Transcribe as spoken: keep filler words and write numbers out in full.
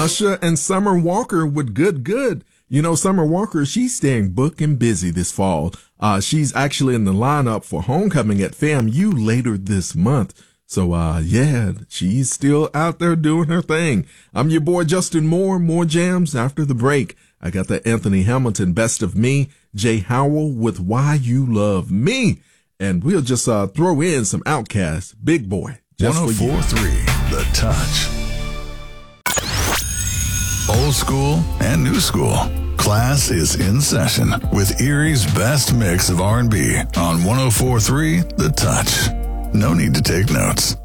Usher and Summer Walker with Good Good. You know, Summer Walker, she's staying booked and busy this fall. Uh, she's actually in the lineup for Homecoming at FAMU later this month. So, uh, yeah, she's still out there doing her thing. I'm your boy, Justin Moore. More jams after the break. I got the Anthony Hamilton Best of Me, Jay Howell with Why You Love Me. And we'll just uh, throw in some Outkast, Big Boy. one oh four point three The Touch. Old school and new school. Class is in session with Erie's best mix of R and B on one oh four point three The Touch. No need to take notes.